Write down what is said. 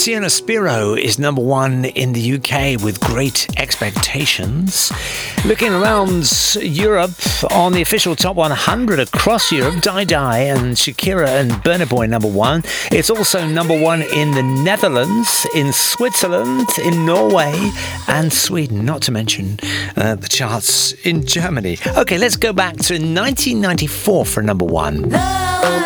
Tiziano Spiro is number one in the UK with Great Expectations. Looking around Europe, on the official top 100 across Europe, Dai Dai and Shakira and Burna Boy number one. It's also number one in the Netherlands, in Switzerland, in Norway and Sweden, not to mention the charts in Germany. Okay, let's go back to 1994 for number one.